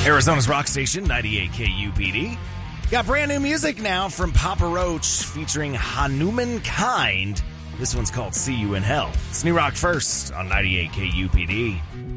Arizona's rock station, 98 KUPD. Got brand new music now from Papa Roach featuring Hanuman Kind. This one's called See You in Hell. It's New Rock First on 98 KUPD.